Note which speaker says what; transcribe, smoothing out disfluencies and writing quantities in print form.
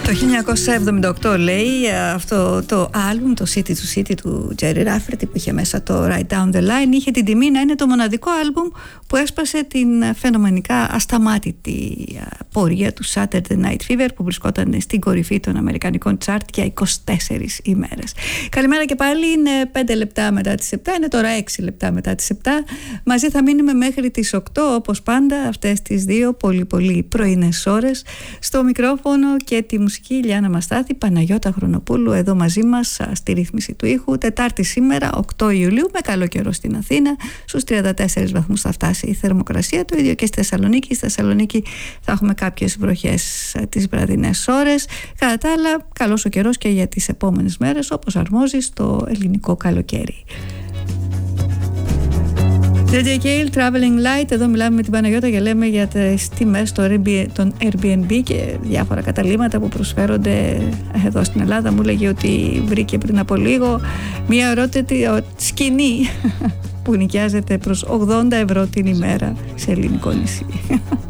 Speaker 1: Το 1978 λέει αυτό το άλμπουμ, το City to City του Jerry Rafferty, που είχε μέσα το Right Down the Line, είχε την τιμή να είναι το μοναδικό άλμπουμ που έσπασε την φαινομενικά ασταμάτητη πορεία του Saturday Night Fever, που βρισκόταν στην κορυφή των αμερικανικών τσάρτ για 24 ημέρες. Καλημέρα και πάλι, είναι 5 λεπτά μετά τις 7, είναι τώρα 6 λεπτά μετά τις 7. Μαζί θα μείνουμε μέχρι τις 8, όπως πάντα, αυτές τις δύο πολύ πρωινές ώρες. Στο μικρόφωνο και τη μουσική Λιάννα Μαστάθη, Παναγιώτα Χρονοπούλου εδώ μαζί μας στη ρύθμιση του ήχου. Τετάρτη σήμερα, 8 Ιουλίου, με καλό καιρό στην Αθήνα. Στους 34 βαθμούς θα φτάσει η θερμοκρασία, το ίδιο και στη Θεσσαλονίκη. Στη Θεσσαλονίκη θα έχουμε κάποιες βροχές τις βραδινές ώρες. Κατά τα άλλα, καλός ο καιρός και για τις επόμενες μέρες, όπως αρμόζει στο ελληνικό καλοκαίρι. DJ Kale, Traveling Light. Εδώ μιλάμε με την Παναγιώτα και λέμε για τις τιμές των Airbnb και διάφορα καταλύματα που προσφέρονται εδώ στην Ελλάδα. Μου λέγε ότι βρήκε πριν από λίγο μια ερώτητη σκηνή που νοικιάζεται προς 80 ευρώ την ημέρα σε ελληνικό νησί.